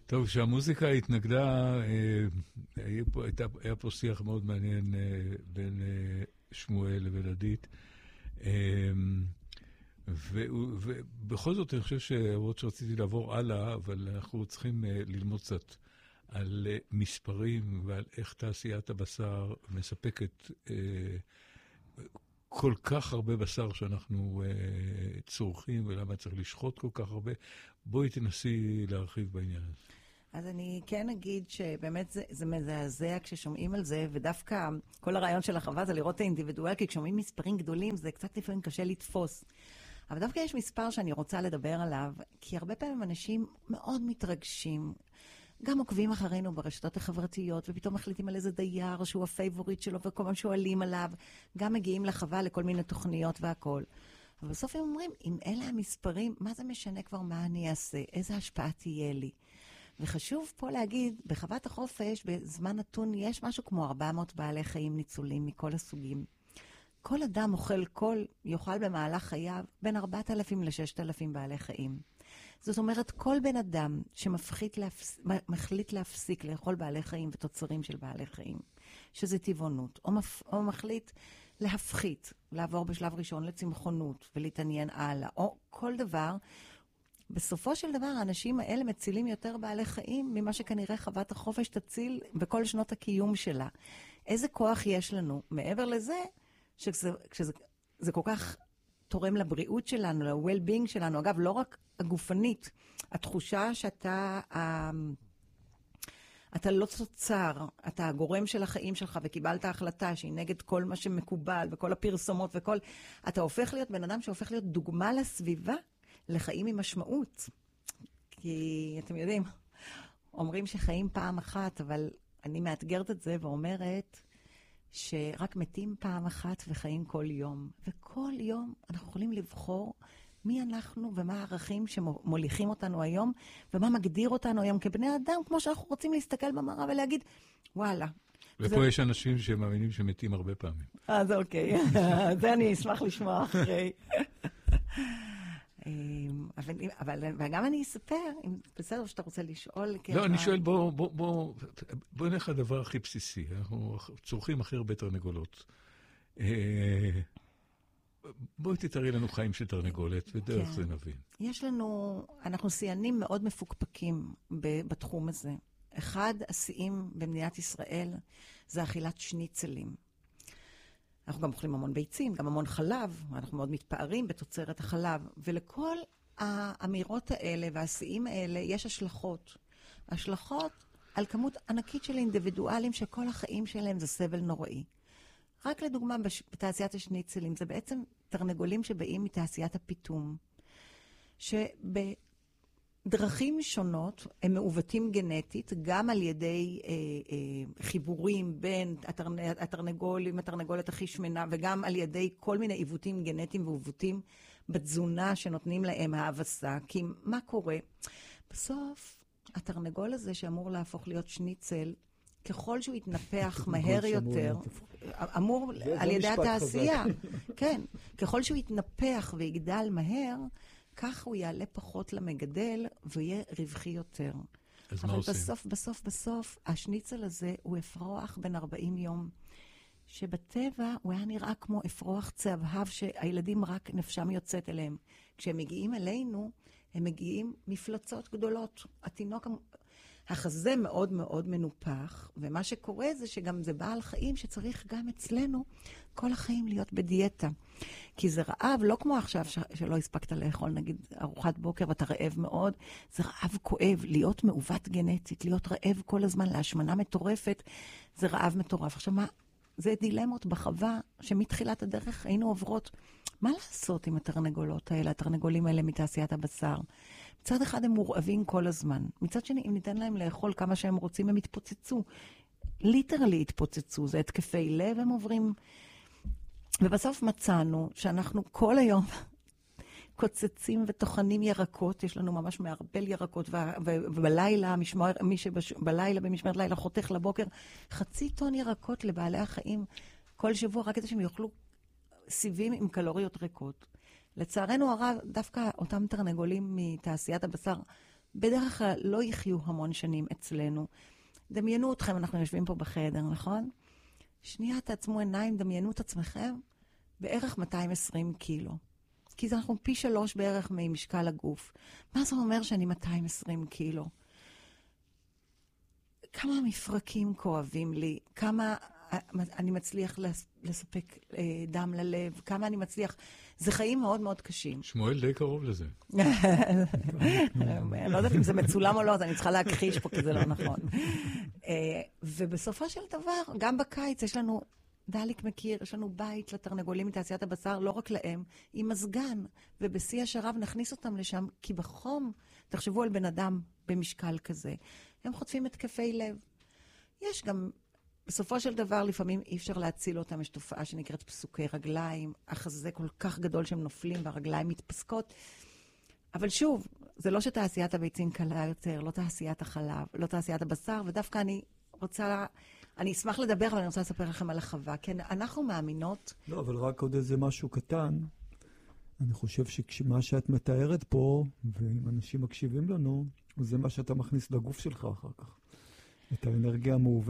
טוב, כשהמוזיקה התנגדה, היה פה שיח מאוד מעניין בין שמואל לבין עדית. ובכל זאת אני חושב שעוד שרציתי לעבור הלאה, אבל אנחנו צריכים ללמוד קצת על מספרים ועל איך תעשיית הבשר מספקת כל כך הרבה בשר שאנחנו צורכים, ולמה צריך לשחוט כל כך הרבה. בואי תנסי להרחיב בעניין הזה. אז אני כן אגיד שבאמת זה מזעזע כששומעים על זה, ודווקא כל הרעיון של החווה זה לראות את האינדיבידואל, כי כששומעים מספרים גדולים זה קצת לפעמים קשה לתפוס. אבל דווקא יש מספר שאני רוצה לדבר עליו, כי הרבה פעמים אנשים מאוד מתרגשים, גם עוקבים אחרינו ברשתות החברתיות, ופתאום מחליטים על איזה דייר שהוא הפייבוריט שלו, וכל מה שואלים עליו, גם מגיעים לחווה לכל מיני תוכניות והכל. אבל בסוף הם אומרים, אם אלה המספרים, מה זה משנה כבר מה אני אעשה? איזה השפעה תהיה לי? וחשוב פה להגיד, בחוות החופש, בזמן נתון, יש משהו כמו 400 בעלי חיים ניצולים מכל הסוגים. כל אדם יאכל במהלך חייו בין 4,000 ל-6,000 בעלי חיים. זאת אומרת, כל בן אדם שמחליט להפסיק לאכול בעלי חיים ותוצרים של בעלי חיים, שזה טבעונות, או מחליט להפחית, לעבור בשלב ראשון לצמחונות ולהתעניין הלאה, או כל דבר, בסופו של דבר, האנשים האלה מצילים יותר בעלי חיים ממה שכנראה חוות החופש תציל בכל שנות הקיום שלה. איזה כוח יש לנו? מעבר לזה, שזה כל כך תורם לבריאות שלנו, ל-well-being שלנו. אגב, לא רק הגופנית, התחושה שאתה לא תוצר, אתה הגורם של החיים שלך, וקיבלת החלטה שהיא נגד כל מה שמקובל, וכל הפרסומות וכל... אתה הופך להיות בן אדם שהופך להיות דוגמה לסביבה, לחיים עם משמעות. כי אתם יודעים, אומרים שחיים פעם אחת, אבל אני מאתגרת את זה ואומרת שרק מתים פעם אחת וחיים כל יום. וכל יום אנחנו יכולים לבחור מי אנחנו ומה הערכים שמוליכים אותנו היום, ומה מגדיר אותנו היום כבני אדם, כמו שאנחנו רוצים להסתכל במראה ולהגיד, וואלה. ופה יש אנשים שמאמינים שמתים הרבה פעמים. אז אוקיי, זה אני אשמח לשמוע אחרי. אבל גם אני אספר, אם בסדר שאתה רוצה לשאול. לא, אני שואל, בוא נלך לדבר הכי בסיסי. אנחנו צורכים הכי הרבה תרנגולות. בואי תתארי לנו חיים של תרנגולת, ודרך זה נבין. אנחנו סיינים מאוד מפוקפקים בתחום הזה. אחד השיאים במדינת ישראל זה אכילת שניצלים. אנחנו גם אוכלים המון ביצים, גם המון חלב, אנחנו מאוד מתפארים בתוצרת החלב, ולכל האמירות האלה והשיאים האלה יש השלכות. השלכות על כמות ענקית של אינדיבידואלים שכל החיים שלהם זה סבל נוראי. רק לדוגמה, בתעשיית השניצלים, זה בעצם תרנגולים שבאים מתעשיית הפיתום, שבדרכים שונות הם מעוותים גנטית, גם על ידי חיבורים בין התרנגולת הכי שמנה, וגם על ידי כל מיני עיוותים גנטיים ועיוותים בתזונה שנותנים להם האבסה. כי מה קורה? בסוף, התרנגול הזה שאמור להפוך להיות שניצל, ככל שהוא יתנפח מהר יותר, אמור על ידי התעשייה, כן, ככל שהוא יתנפח ויגדל מהר, כך הוא יעלה פחות למגדל ויהיה רווחי יותר. אז מה עושים? אבל בסוף, השניצל הזה הוא אפרוח בין 40 יום, שבטבע הוא היה נראה כמו אפרוח צהבהב שהילדים רק נפשם יוצאת אליהם. כשהם מגיעים אלינו, הם מגיעים מפלצות גדולות. התינוק... החזה מאוד מאוד מנופח, ומה שקורה זה שגם זה בעל חיים שצריך גם אצלנו כל החיים להיות בדיאטה. כי זה רעב, לא כמו עכשיו שלא הספקת לאכול, נגיד ארוחת בוקר ואתה רעב מאוד, זה רעב כואב, להיות מעוות גנטית, להיות רעב כל הזמן להשמנה מטורפת, זה רעב מטורף. עכשיו מה? זה דילמות בחווה שמתחילת הדרך היינו עוברות. מה לעשות עם התרנגולות האלה, התרנגולים האלה מתעשיית הבשר? מצד אחד הם מורעבים כל הזמן. מצד שני, אם ניתן להם לאכול כמה שהם רוצים, הם יתפוצצו. ליטרלי יתפוצצו. זה התקפי לב, הם עוברים. ובסוף מצאנו שאנחנו כל היום קוצצים וטוחנים ירקות. יש לנו ממש מערבל ירקות, ובלילה, בלילה, במשמרת לילה, חותך לבוקר, 0.5 טון ירקות לבעלי החיים. כל שבוע, רק כדי שהם יאכלו סיבים עם קלוריות ריקות. לצערנו הרב, דווקא אותם תרנגולים מתעשיית הבשר בדרך כלל לא יחיו המון שנים אצלנו. דמיינו אתכם, אנחנו יושבים פה בחדר, נכון? שנייה, תעצמו עיניים, דמיינו את עצמכם בערך 220 קילו. כי זה אנחנו פי 3 בערך ממשקל הגוף. מה זה אומר שאני 220 קילו? כמה מפרקים כואבים לי, כמה אני מצליח לספק דם ללב, כמה אני מצליח... זה חיים מאוד מאוד קשים. שמואל די קרוב לזה. אני לא יודעת אם זה מצולם או לא, אז אני צריכה להכחיש פה, כי זה לא נכון. ובסופו של דבר, גם בקיץ יש לנו, דליק מכיר, יש לנו בית לתרנגולים מתעשיית הבשר, לא רק להם, עם מזגן, ובשיא השרב נכניס אותם לשם, כי בחום, תחשבו על בן אדם במשקל כזה, הם חוטפים התקפי לב. יש גם... בסופו של דבר, לפעמים אי אפשר להציל אותם. יש תופעה שנקראת פסוקי רגליים, החזה כל כך גדול שהם נופלים והרגליים מתפסקות. אבל שוב, זה לא שתעשיית הביצים קלה יותר, לא תעשיית החלב, לא תעשיית הבשר, ודווקא אני אשמח לדבר, אבל אני רוצה לספר לכם על החווה. כן, אנחנו מאמינות... לא, אבל רק עוד איזה משהו קטן. אני חושב שמה שאת מתארת פה, ואם אנשים מקשיבים לנו, זה מה שאתה מכניס לגוף שלך אחר כך. את האנרגיה המעובדת.